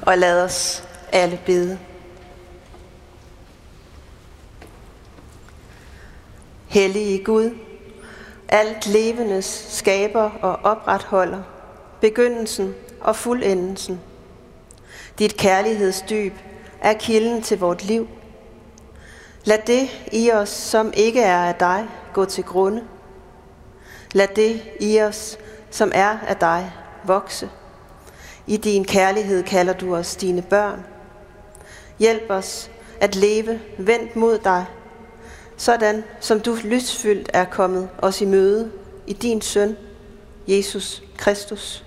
Og lad os alle bede. Hellige Gud, alt levendes skaber og opretholder, begyndelsen og fuldendelsen. Dit kærlighedsdyb er kilden til vort liv. Lad det i os, som ikke er af dig, gå til grunde. Lad det i os, som er af dig, vokse. I din kærlighed kalder du os dine børn. Hjælp os at leve vendt mod dig, sådan som du lysfyldt er kommet os i møde i din søn, Jesus Kristus.